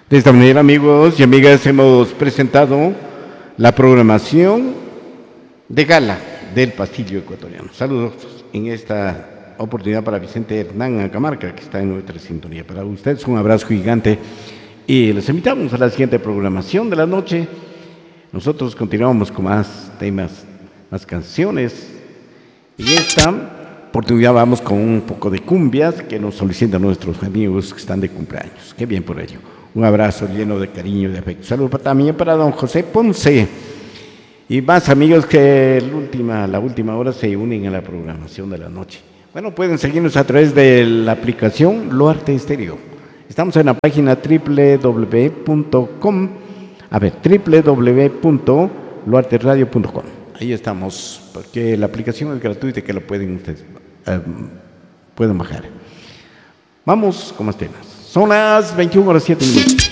De esta manera, amigos y amigas, hemos presentado la programación de gala del Pasillo Ecuatoriano. Saludos en esta oportunidad para Vicente Hernán Acamarca, que está en nuestra sintonía. Para ustedes un abrazo gigante y les invitamos a la siguiente programación de la noche. Nosotros continuamos con más temas, más canciones, y esta oportunidad vamos con un poco de cumbias que nos solicitan nuestros amigos que están de cumpleaños. Qué bien por ello. Un abrazo lleno de cariño y de afecto. Saludos también para don José Ponce. Y más amigos que la última hora se unen a la programación de la noche. Bueno, pueden seguirnos a través de la aplicación Loarte Estéreo. Estamos en la página www.loarteradio.com. Ahí estamos, porque la aplicación es gratuita y que la pueden ustedes pueden bajar. Vamos con más temas. Son las 21:07.